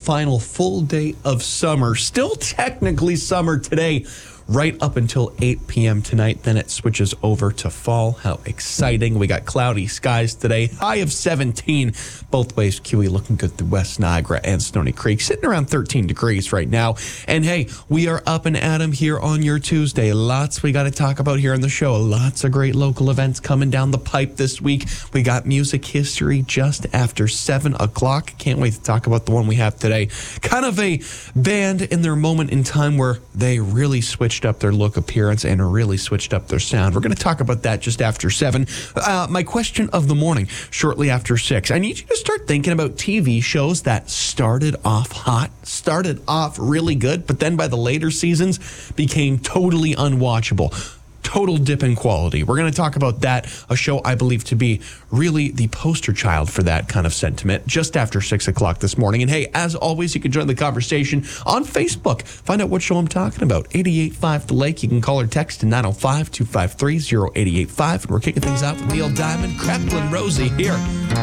final full day of summer. Still technically summer today, right up until 8 p.m. tonight. Then it switches over to fall. How exciting. We got cloudy skies today. High of 17. Both ways, QE looking good through West Niagara and Stoney Creek. Sitting around 13 degrees right now. And hey, we are up and at 'em here on your Tuesday. Lots we got to talk about here on the show. Lots of great local events coming down the pipe this week. We got music history just after 7 o'clock. Can't wait to talk about the one we have today. Kind of a band in their moment in time where they really switched up their look, appearance, and really switched up their sound. We're going to talk about that just after 7. My question of the morning, shortly after 6. I need you to start thinking about TV shows that started off hot, started off really good, but then by the later seasons became totally unwatchable. Total dip in quality. We're going to talk about that, a show I believe to be really the poster child for that kind of sentiment, just after 6 o'clock this morning. And hey, as always, you can join the conversation on Facebook. Find out what show I'm talking about. 88.5 The Lake. You can call or text to 905-253-0885. And we're kicking things out with Neil Diamond, Cracklin' Rosie here